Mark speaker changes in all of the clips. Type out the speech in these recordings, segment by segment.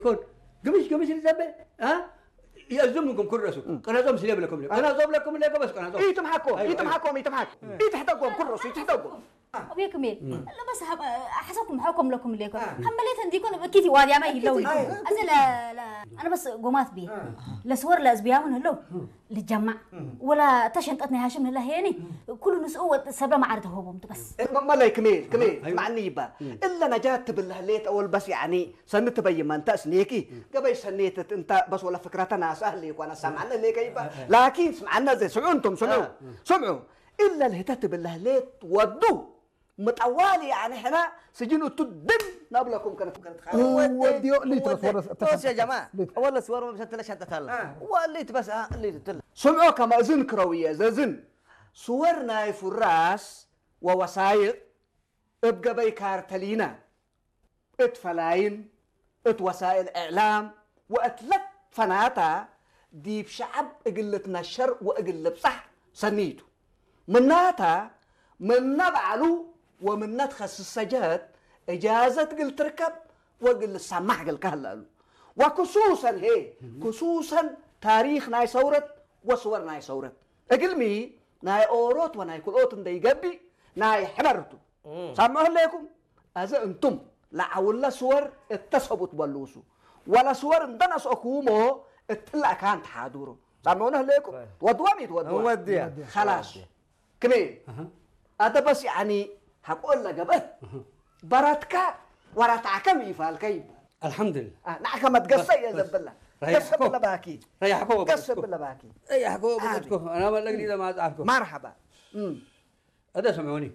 Speaker 1: كون قمش الزبة ها يأزمكم كل رسول قناة سليب لكم قناة زوب لكم ليه بس قناة
Speaker 2: إيه تمحكوا إيه تمحكوا إيه تمحكوا إيه تحتاجوا كل رسول تحتاجوا
Speaker 3: أبي كميل لا بس حسبكم حكم لكم ليكم حملت عندكم بكيتي وادي ما يلون أزل لا أنا بس قمات بيه لسور لأزبياون هلو للجمع ولا تشنطتني هاشم هلا هيني كل نسوة سبب ما عرضه هو بس
Speaker 2: ما لا كميل معني با إلا نجات بالله ليت أول بس يعني سنة تبين ما أنت أسليكي قبل سنة أنت بس ولا فكرتنا سهلة وأنا سمعنا ليك يبا لكن سمعنا زي سمعوا إلا الهتات بالله ليت ودو متأولي يعني هنا سجنوا تدن نبلكم كانت
Speaker 4: وديو ليت
Speaker 5: بس يا جماعة والله صور ما بسنت ليش هتتهلا وليت بس ليت
Speaker 2: سمعوا كما أذن كروية زين صورنا يفراس ووسائق ابقى بيكار تلينا اتفلاين اتوسائل إعلام واتلت فناتا دي بشعب اقلت نشر واقلب صح سنيتو مناتا من نبعلو ومن ندخس السجاد إجازة قل تركب وقل السماح قل كهلالو وخصوصا هي خصوصا تاريخ ناي ثورة وصور ناي ثورة أقل مي ناي أوروت وناي كل أوت ندي جبي ناي حمرتو سامعوا لكم أذا أنتم لا ولا صور اتصبوا تبلوسوا ولا صور اندنس أكومو اتلا كان تحادورو سامعونا لكم ودوامي
Speaker 5: ودي
Speaker 2: خلاص كمين هذا بس يعني هقول لك بس براتك وراتعك ميفال كيب
Speaker 1: الحمد لله
Speaker 2: نعك ما تقصي يا زبلة قص بالله باكي
Speaker 1: ريحكوا
Speaker 2: قص بالله باكي
Speaker 1: ريحكوا بسكوا أنا ما لقي إذا ما تعرفكم
Speaker 2: مرحبا
Speaker 1: هذا سمعوني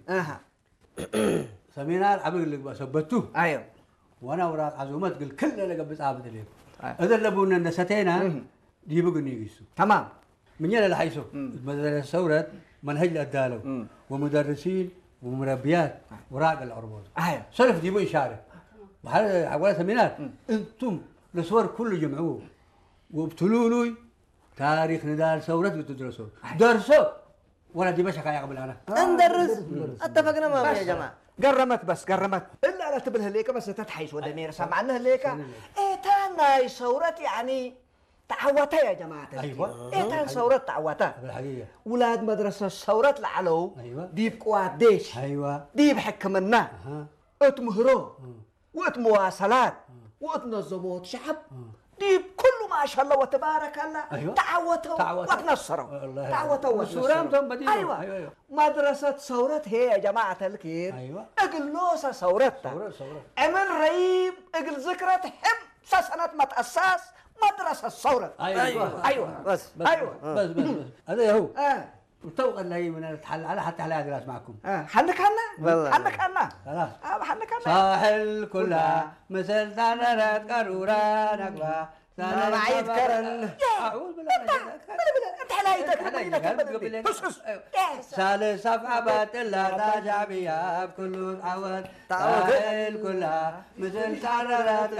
Speaker 1: سمينا العبد اللي بسبتوه
Speaker 2: ايوه
Speaker 1: وانا وراك عزومات قل كل اللي قبل عابد ليه هذا اللي بونا نستينا دي بقول يجيسوا
Speaker 2: تمام
Speaker 1: من يلا لحيسو مدرسة ثورة منهج الأدالو ومدرسين ومربيات وراق الأربوز
Speaker 2: ايوه
Speaker 1: صرف دي إشارة وحال عقول سمينات انتم الصور كله جمعوه وابتلولوي تاريخ نضال ثورة وتدرسوا درسوا ولا دي مشكا يا قبل أنا
Speaker 5: ندرس اتفقنا ما يا جماعة
Speaker 2: قرمت إلا لا تبلها ليك بس تتحيش ودمير سمعنا ليك إيه تانا ثورة يعني تعوتها يا جماعة
Speaker 1: أيوة
Speaker 2: إيه تان ثورة تعوتها
Speaker 1: بالحقيقة
Speaker 2: ولاد مدرسة ثورة العلو
Speaker 1: أيوة
Speaker 2: دي بقوات ديش
Speaker 1: أيوة
Speaker 2: دي بحكمنا اتمهرو واتمواصلات واتنظموت شعب دي كله ما شاء الله وتبارك الله
Speaker 1: أيوة
Speaker 2: تعوتوا وتنصروا تعوتوا
Speaker 1: وتنصروا
Speaker 2: أيوة مدرسة ثورة هي يا جماعة الخير
Speaker 1: أيوة
Speaker 2: اقل نوسة ثورتها عمل رهيب اقل ذكرى هم سنة ما تأسس مدرسة ثورة
Speaker 1: أيوة
Speaker 5: بس
Speaker 1: بس هذا هو وتوقع اللي من الحل على حتى على أدرس معكم
Speaker 2: حنك
Speaker 5: والله.
Speaker 2: حنك
Speaker 1: خلاص
Speaker 2: حنك
Speaker 1: ساحل كلها مثل ثانرات قارورة نقبة
Speaker 2: ما معيد كرن
Speaker 1: أعوذ بالله
Speaker 2: انت حلايتك
Speaker 1: سال صفحة باتلا راجع بيها بكل تعود ساحل كلها مثل ثانرات